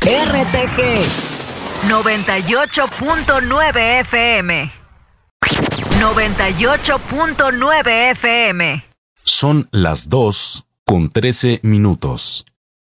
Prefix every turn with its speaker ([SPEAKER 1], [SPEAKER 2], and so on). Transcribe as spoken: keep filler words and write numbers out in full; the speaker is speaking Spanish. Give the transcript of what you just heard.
[SPEAKER 1] R T G noventa y ocho punto nueve F M. noventa y ocho punto nueve F M.
[SPEAKER 2] Son las dos con trece minutos.